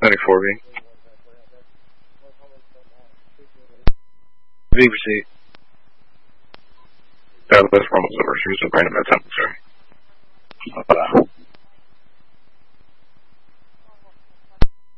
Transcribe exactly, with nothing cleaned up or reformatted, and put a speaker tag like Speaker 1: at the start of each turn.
Speaker 1: ninety-four B. V receipt. Yeah, that's almost over. She was a random temperature. Uh,